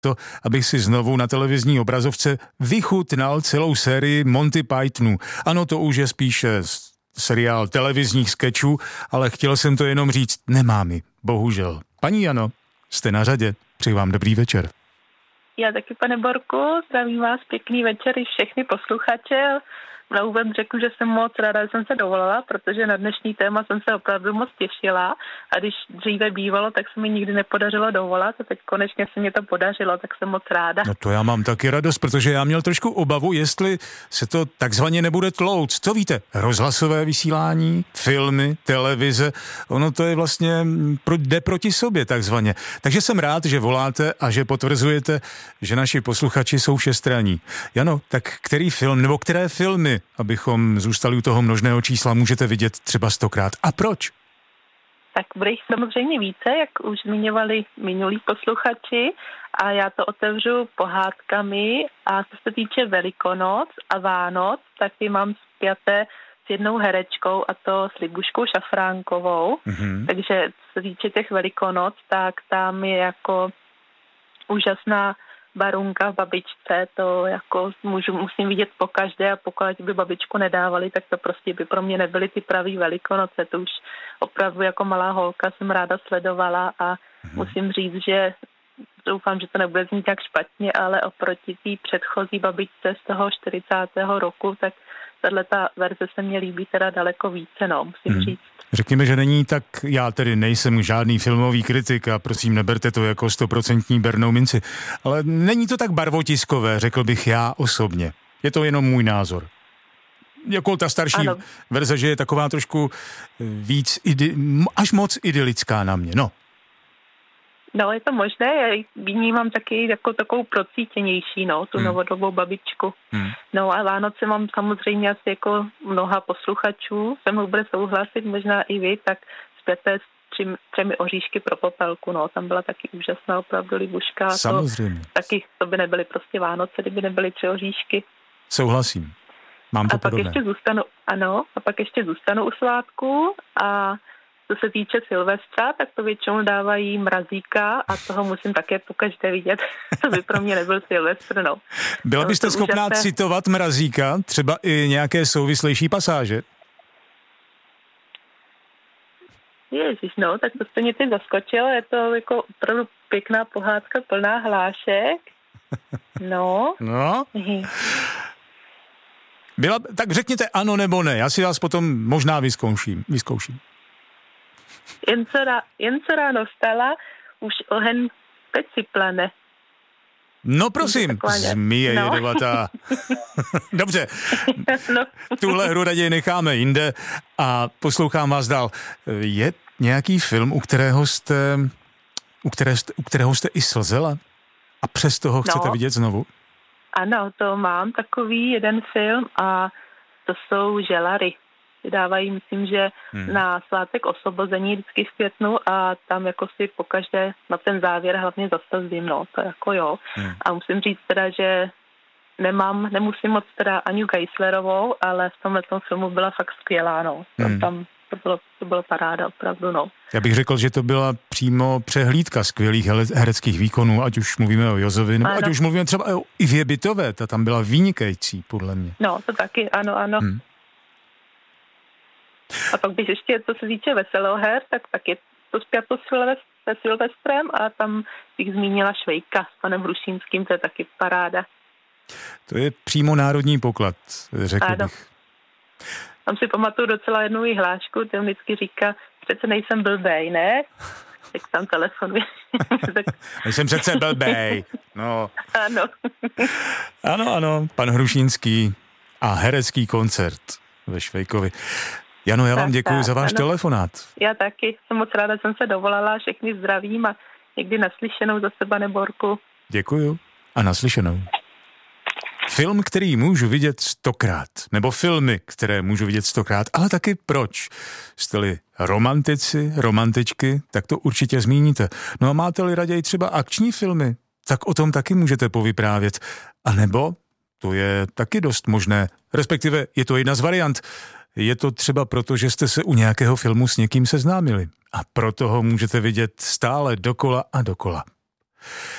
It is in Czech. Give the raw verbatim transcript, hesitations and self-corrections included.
to, abych si znovu na televizní obrazovce vychutnal celou sérii Monty Pythonů. Ano, to už je spíše seriál televizních skečů, ale chtěl jsem to jenom říct, nemá mi, bohužel. Paní Jano, jste na řadě, přeji vám dobrý večer. Já taky, pane Borku, zdravím vás, pěkný večer i všechny posluchače. Na úvod řeknu, že jsem moc ráda, že jsem se dovolala, protože na dnešní téma jsem se opravdu moc těšila a když dříve bývalo, tak se mi nikdy nepodařilo dovolat a teď konečně se mi to podařilo, tak jsem moc ráda. No to já mám taky radost, protože já měl trošku obavu, jestli se to takzvaně nebude tlouct. Co víte, rozhlasové vysílání, filmy, televize, ono to je vlastně, jde proti sobě takzvaně. Takže jsem rád, že voláte a že potvrzujete, že naši posluchači jsou všestranní. Jano, tak který film nebo které filmy, abychom zůstali u toho množného čísla, můžete vidět třeba stokrát. A proč? Tak bude jich samozřejmě více, jak už zmiňovali minulí posluchači a já to otevřu pohádkami a co se týče Velikonoc a Vánoc, tak ty mám spjaté s jednou herečkou a to s Libuškou Šafránkovou. Mm-hmm. Takže co se týče těch Velikonoc, tak tam je jako úžasná Barunka v babičce, to jako můžu, musím vidět pokaždé a pokud by babičku nedávali, tak to prostě by pro mě nebyly ty pravý Velikonoce. To už opravdu jako malá holka jsem ráda sledovala a hmm. musím říct, že doufám, že to nebude znít tak špatně, ale oproti té předchozí babičce z toho čtyřicátého roku, tak tato verze se mně líbí teda daleko více, no, musím hmm. říct. Řekněme, že není tak, já tedy nejsem žádný filmový kritik a prosím, neberte to jako stoprocentní bernou minci, ale není to tak barvotiskové, řekl bych já osobně. Je to jenom můj názor. Jako ta starší ano. verze, že je taková trošku víc, ide, až moc idylická na mě, no. No, je to možné, já vnímám taky jako takovou procítěnější, no, tu hmm. novodobou babičku. Hmm. No a Vánoce mám samozřejmě asi jako mnoha posluchačů, se mnou bude souhlasit, možná i vy, tak zpěté s tři, třemi oříšky pro popelku, no, tam byla taky úžasná opravdu Libuška. Samozřejmě. To, taky to by nebyly prostě Vánoce, kdyby nebyly tři oříšky. Souhlasím, mám to a podobné. Pak ještě zůstanu, ano, a pak ještě zůstanu u svátku a co se týče Silvestra, tak to většinou dávají Mrazíka a toho musím také pokaždé vidět. To by pro mě nebyl Silvestr, no. Byla byste to schopná úžasné citovat Mrazíka, třeba i nějaké souvislejší pasáže? Ježiš, no, tak to jste mě teď zaskočil, je to jako opravdu pěkná pohádka plná hlášek. No. No. Byla, tak řekněte ano nebo ne, já si vás potom možná vyzkouším. vyzkouším. Jen co, rá, jen co ráno vstala, už ohen peci plane. No prosím, zmije no. jedovatá. Dobře, no. tuhle hru raději necháme jinde a poslouchám vás dál. Je nějaký film, u kterého jste, u, které, u kterého jste i slzela a přesto ho chcete no. vidět znovu? Ano, to mám takový jeden film a to jsou Želary. Dávají, myslím, že hmm. na svátek osvobození vždycky v květnu a tam jako si pokaždé na ten závěr hlavně zastavím, no, to jako jo. Hmm. A musím říct teda, že nemám, nemusím moc teda Aňu Geislerovou, ale v tomhle filmu byla fakt skvělá, no. Hmm. Tam to bylo, to bylo paráda, opravdu, no. Já bych řekl, že to byla přímo přehlídka skvělých hereckých výkonů, ať už mluvíme o Jozovi, nebo ano. ať už mluvíme třeba o Ivě Bytové, ta tam byla vynikající, podle mě. No, to taky, ano, ano. Hmm. A pak bych ještě, co se týče veseloher, tak taky to zpěto se Silvestrem a tam bych zmínila Švejka s panem Hrušínským, to je taky paráda. To je přímo národní poklad, řekl ano. bych. Tam si pamatuju docela jednu hlášku, ten vždycky říká, přece nejsem blbej, ne? Tak tam telefonuje. tak... Nejsem přece blbej, no. Ano. ano, ano, pan Hrušínský a herecký koncert ve Švejkovi. Jano, já vám děkuji za váš ano. telefonát. Já taky, jsem moc ráda, jsem se dovolala, všechny zdravím a někdy naslyšenou za sebe, Neborku. Děkuju a naslyšenou. Film, který můžu vidět stokrát, nebo filmy, které můžu vidět stokrát, ale taky proč? Jste-li romantici, romantičky, tak to určitě zmíníte. No a máte-li raději třeba akční filmy, tak o tom taky můžete povyprávět. A nebo, to je taky dost možné, respektive je to jedna z variant, je to třeba proto, že jste se u nějakého filmu s někým seznámili a proto ho můžete vidět stále dokola a dokola.